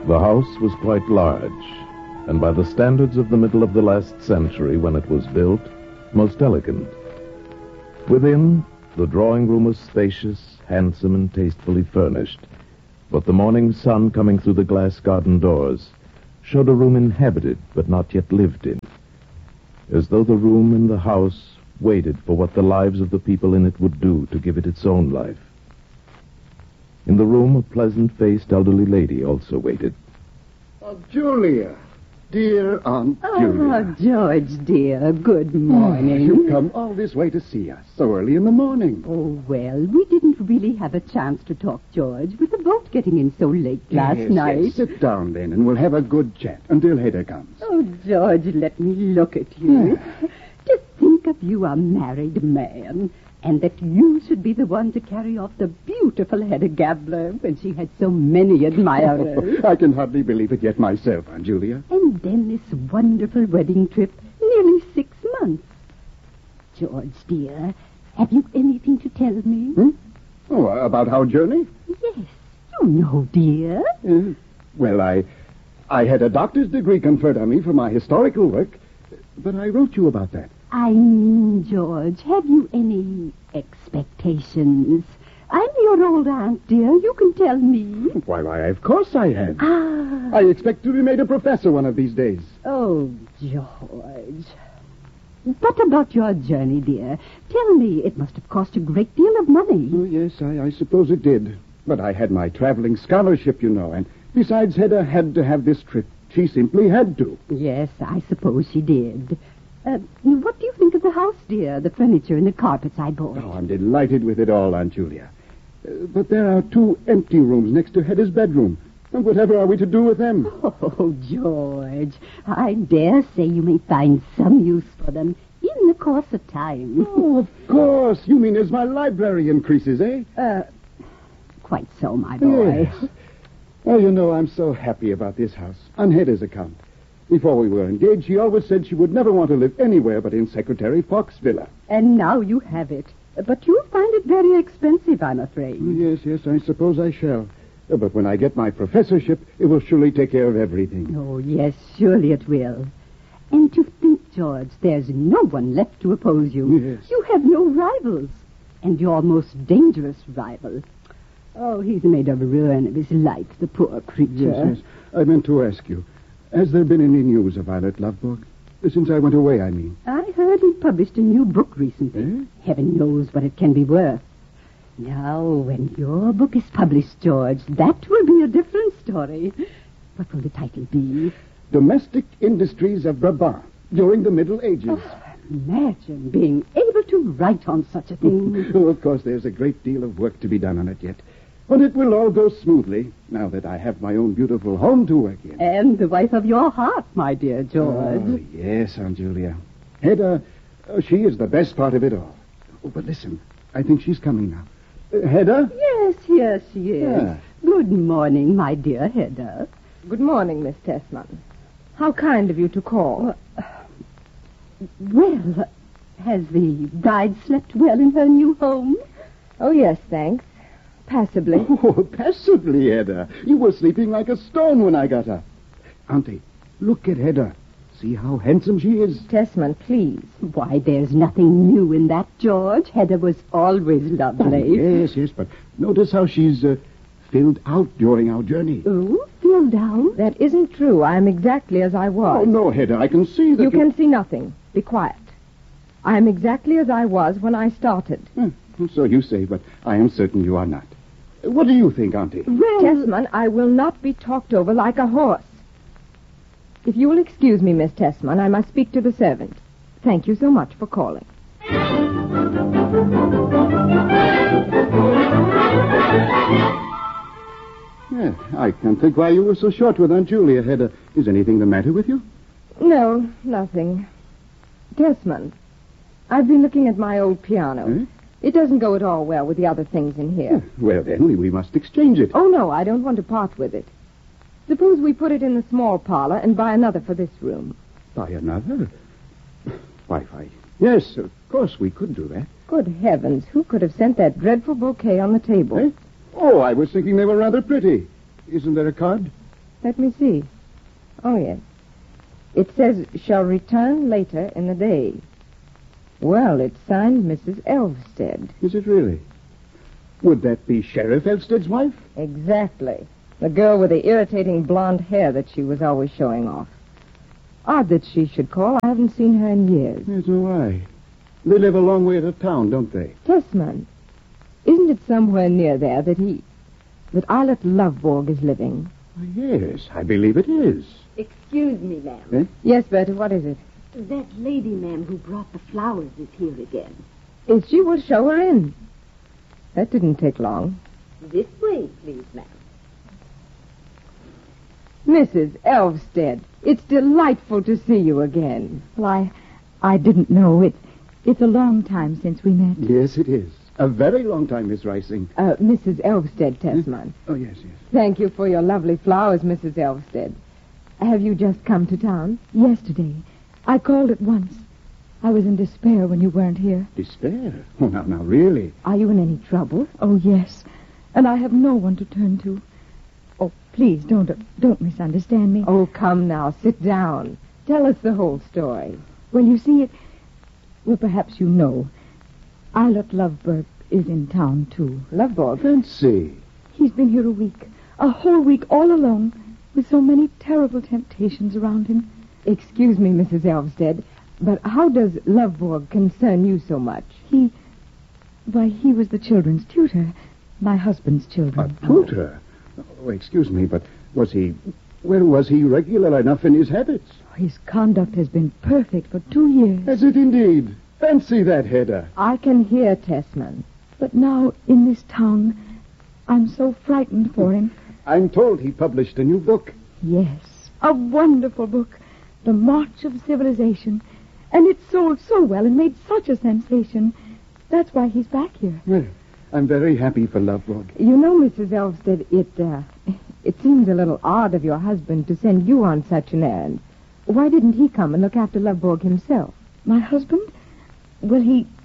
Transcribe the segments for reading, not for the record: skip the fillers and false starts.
The house was quite large, and by the standards of the middle of the last century when it was built, most elegant. Within, the drawing room was spacious, handsome, and tastefully furnished, but the morning sun coming through the glass garden doors showed a room inhabited but not yet lived in, as though the room and the house waited for what the lives of the people in it would do to give it its own life. In the room, a pleasant-faced elderly lady also waited. Oh, Julia. Dear Aunt Julia. Oh, George, dear. Good morning. You've come all this way to see us so early in the morning. Oh, well, we didn't really have a chance to talk, George, with the boat getting in so late last night. Yes. Sit down, then, and we'll have a good chat until Hedda comes. Oh, George, let me look at you. To think of you a married man, and that you should be the one to carry off the beautiful Hedda Gabler when she had so many admirers. I can hardly believe it yet myself, Aunt Julia. And then this wonderful wedding trip, nearly 6 months. George, dear, have you anything to tell me? Oh, about our journey? Yes, you know, dear. Well, I had a doctor's degree conferred on me for my historical work, but I wrote you about that. I mean, George, have you any expectations? I'm your old aunt, dear. You can tell me. Why, of course I have. Ah. I expect to be made a professor one of these days. Oh, George. What about your journey, dear? Tell me, it must have cost a great deal of money. Oh, yes, I suppose it did. But I had my traveling scholarship, you know, and besides, Hedda had to have this trip. She simply had to. Yes, I suppose she did. What do you think of the house, dear? The furniture and the carpets I bought. Oh, I'm delighted with it all, Aunt Julia. But there are 2 empty rooms next to Hedda's bedroom. And whatever are we to do with them? Oh, George, I dare say you may find some use for them in the course of time. Oh, of course. You mean as my library increases, eh? Quite so, my boy. Yes. Well, you know, I'm so happy about this house, on Hedda's account. Before we were engaged, she always said she would never want to live anywhere but in Secretary Fox Villa. And now you have it. But you'll find it very expensive, I'm afraid. Yes, I suppose I shall. But when I get my professorship, it will surely take care of everything. Oh, yes, surely it will. And to think, George, there's no one left to oppose you. Yes. You have no rivals. And your most dangerous rival. Oh, he's made a ruin of his life, the poor creature. Yes. I meant to ask you, has there been any news of Violet Loveborg? Since I went away, I mean. I heard he published a new book recently. Heaven knows what it can be worth. Now, when your book is published, George, that will be a different story. What will the title be? Domestic Industries of Brabant during the Middle Ages. Oh, imagine being able to write on such a thing. Oh, of course, there's a great deal of work to be done on it yet. But it will all go smoothly, now that I have my own beautiful home to work in. And the wife of your heart, my dear George. Oh, yes, Aunt Julia. Hedda, she is the best part of it all. Oh, but listen, I think she's coming now. Hedda? Yes, here she is. Yeah. Good morning, my dear Hedda. Good morning, Miss Tessman. How kind of you to call. Well, has the bride slept well in her new home? Oh, yes, thanks. Passably. Oh, passably, Hedda. You were sleeping like a stone when I got up. Auntie, look at Hedda. See how handsome she is. Tessman, please. Why, there's nothing new in that, George. Hedda was always lovely. Oh, yes, but notice how she's filled out during our journey. Oh, filled out? That isn't true. I'm exactly as I was. Oh, no, Hedda, I can see that You can see nothing. Be quiet. I'm exactly as I was when I started. So you say, but I am certain you are not. What do you think, Auntie? Well, Tessman, I will not be talked over like a horse. If you will excuse me, Miss Tessman, I must speak to the servant. Thank you so much for calling. Yeah, I can't think why you were so short with Aunt Julia, Hedda. Is anything the matter with you? No, nothing. Tessman, I've been looking at my old piano. It doesn't go at all well with the other things in here. Well, then, we must exchange it. Oh, no, I don't want to part with it. Suppose we put it in the small parlor and buy another for this room. Buy another? Why, yes, of course we could do that. Good heavens, who could have sent that dreadful bouquet on the table? Oh, I was thinking they were rather pretty. Isn't there a card? Let me see. Oh, yes. It says, shall return later in the day. Well, it's signed Mrs. Elvsted. Is it really? Would that be Sheriff Elvsted's wife? Exactly. The girl with the irritating blonde hair that she was always showing off. Odd that she should call. I haven't seen her in years. Yes, no, why? They live a long way out of town, don't they? Tessman, isn't it somewhere near there that Eilert Lovborg is living? Yes, I believe it is. Excuse me, ma'am. Eh? Yes, Bertie, what is it? That lady, ma'am, who brought the flowers is here again. Is she? Will show her in. That didn't take long. This way, please, ma'am. Mrs. Elvsted, it's delightful to see you again. Well, I didn't know. It's a long time since we met. Yes, it is. A very long time, Miss Rising. Mrs. Elvsted, Tessman. Oh, yes, yes. Thank you for your lovely flowers, Mrs. Elvsted. Have you just come to town? Yesterday. I called at once. I was in despair when you weren't here. Despair? Oh, now, really. Are you in any trouble? Oh, yes. And I have no one to turn to. Oh, please, don't misunderstand me. Oh, come now, sit down. Tell us the whole story. Well, you see, well, perhaps you know. Eilert Lovborg is in town, too. Lovborg? Fancy. He's been here a whole week, all alone, with so many terrible temptations around him. Excuse me, Mrs. Elvsted, but how does Lovborg concern you so much? He was the children's tutor. My husband's children. A tutor? Oh, excuse me, but was he regular enough in his habits? His conduct has been perfect for 2 years. Has it indeed? Fancy that, Hedda. I can hear Tessman. But now, in this town, I'm so frightened for him. I'm told he published a new book. Yes, a wonderful book, The March of Civilization. And it sold so well and made such a sensation. That's why he's back here. Well, I'm very happy for Lovborg. You know, Mrs. Elvsted, it seems a little odd of your husband to send you on such an errand. Why didn't he come and look after Lovborg himself? My husband? Well,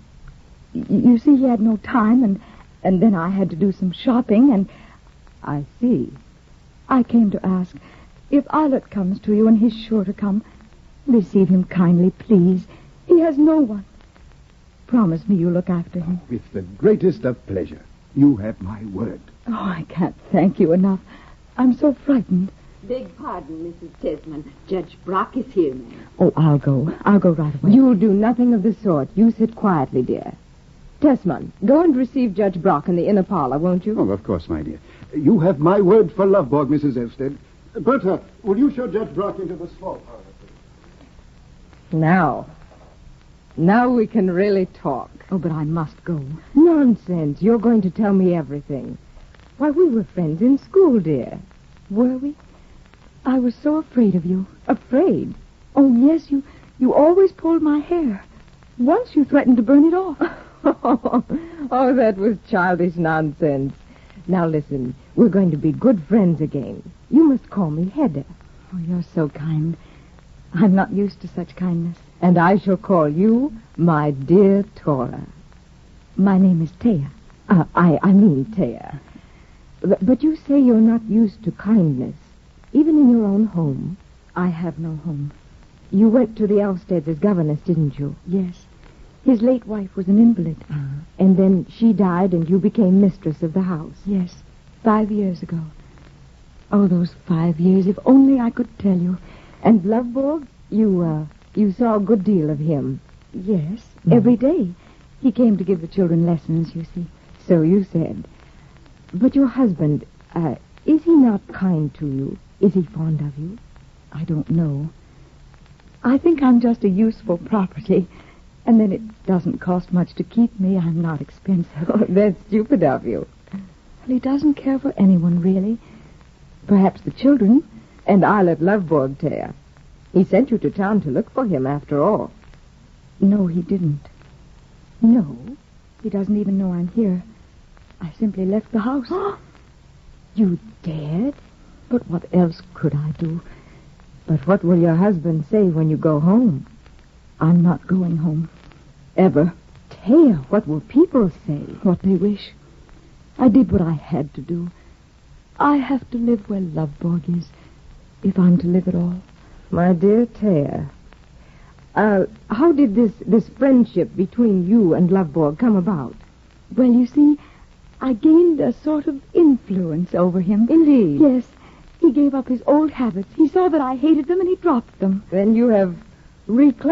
you see, he had no time, and then I had to do some shopping, and... I see. I came to ask, if Eilert comes to you, and he's sure to come, receive him kindly, please. He has no one. Promise me you'll look after him. With the greatest of pleasure. You have my word. Oh, I can't thank you enough. I'm so frightened. Beg pardon, Mrs. Tessman. Judge Brock is here, ma'am. Oh, I'll go. I'll go right away. You'll do nothing of the sort. You sit quietly, dear. Tessman, go and receive Judge Brock in the inner parlor, won't you? Oh, of course, my dear. You have my word for Lovborg, Mrs. Elvsted. Bertha, will you show Judge Brock into the small parlor, please? Now we can really talk. Oh, but I must go. Nonsense. You're going to tell me everything. Why, we were friends in school, dear. Were we? I was so afraid of you. Afraid? Oh, yes, you always pulled my hair. Once you threatened to burn it off. Oh, that was childish nonsense. Now listen, we're going to be good friends again. You must call me Hedda. Oh, you're so kind. I'm not used to such kindness. And I shall call you my dear Tora. My name is Thea. I mean Thea. But you say you're not used to kindness, even in your own home. I have no home. You went to the Elvsteds as governess, didn't you? Yes. His late wife was an invalid. And then she died and you became mistress of the house. Yes, 5 years ago. Oh, those 5 years, if only I could tell you. And Lovborg, you saw a good deal of him. Yes, every day. He came to give the children lessons, you see. So you said. But your husband, is he not kind to you? Is he fond of you? I don't know. I think I'm just a useful property. And then it doesn't cost much to keep me. I'm not expensive. Oh, that's stupid of you. Well, he doesn't care for anyone, really. Perhaps the children and Eilert Lovborg, Thea. He sent you to town to look for him, after all. No, he didn't. No, he doesn't even know I'm here. I simply left the house. You dared? But what else could I do? But what will your husband say when you go home? I'm not going home. Ever? Thea, what will people say? What they wish. I did what I had to do. I have to live where Lovborg is, if I'm to live at all. My dear Thea, how did this friendship between you and Loveborg come about? Well, you see, I gained a sort of influence over him. Indeed. Yes. He gave up his old habits. He saw that I hated them and he dropped them. Then you have reclaimed